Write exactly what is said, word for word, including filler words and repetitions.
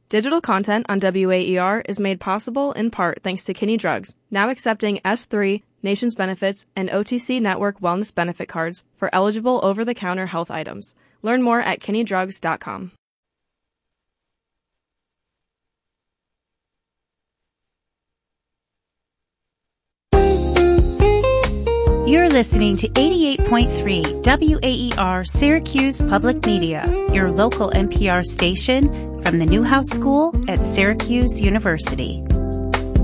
Digital content on W A E R is made possible in part thanks to Kinney Drugs, now accepting S three, Nations Benefits, and O T C Network Wellness Benefit Cards for eligible over-the-counter health items. Learn more at kinney drugs dot com. You're listening to eighty-eight point three W A E R Syracuse Public Media, your local N P R station from the Newhouse School at Syracuse University.